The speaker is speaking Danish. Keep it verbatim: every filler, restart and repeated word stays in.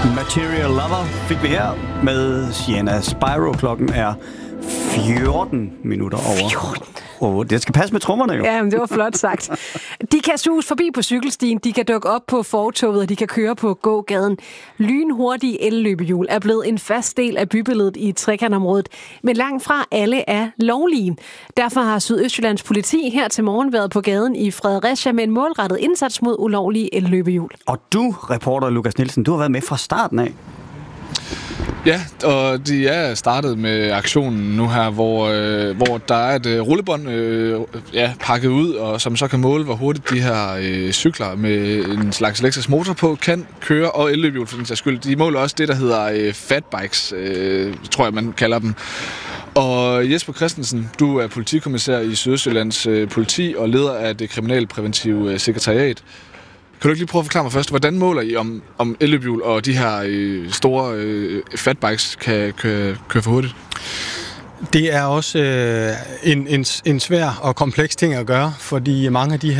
Material Lover fik vi her med Sienna Spyro. Klokken er fjorten minutter over. fjorten Oh, det skal passe med trommerne jo. Ja, men det var flot sagt. De kan sus forbi på cykelstien, de kan dukke op på fortovet, og de kan køre på gågaden. Lynhurtige elløbehjul er blevet en fast del af bybilledet i trekantområdet, men langt fra alle er lovlige. Derfor har Sydøstjyllands politi her til morgen været på gaden i Fredericia med en målrettet indsats mod ulovlige elløbehjul. Og du, reporter Lukas Nielsen, du har været med fra starten af. Ja, og de er startet med aktionen nu her, hvor, øh, hvor der er et øh, rullebånd øh, ja, pakket ud, og som så kan måle, hvor hurtigt de her øh, cykler med en slags elektrisk motor på kan køre, og elløbehjul for den sags skyld. De måler også det, der hedder øh, fatbikes, øh, tror jeg, man kalder dem. Og Jesper Christensen, du er politikommissær i Sydøstjyllands øh, politi og leder af det kriminalpræventive øh, sekretariat. Kan du ikke lige prøve at forklare mig først, hvordan måler I om, om elløbehjul og de her øh, store øh, fatbikes kan køre, køre for hurtigt? Det er også øh, en, en, en svær og kompleks ting at gøre, fordi mange af de